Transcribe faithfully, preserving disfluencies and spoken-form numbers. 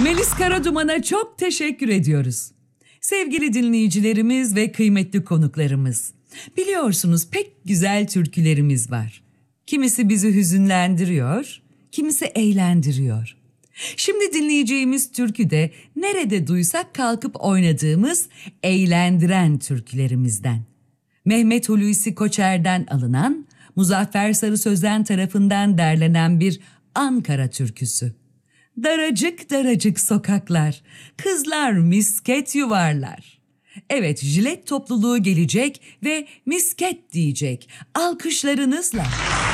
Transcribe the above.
Melis Karaduman'a çok teşekkür ediyoruz. Sevgili dinleyicilerimiz ve kıymetli konuklarımız, biliyorsunuz pek güzel türkülerimiz var. Kimisi bizi hüzünlendiriyor, kimisi eğlendiriyor. Şimdi dinleyeceğimiz türkü de nerede duysak kalkıp oynadığımız eğlendiren türkülerimizden. Mehmet Hulusi Koçer'den alınan, Muzaffer Sarı Sözen tarafından derlenen bir Ankara türküsü. Daracık daracık sokaklar, kızlar misket yuvarlar. Evet, jilet topluluğu gelecek ve misket diyecek alkışlarınızla.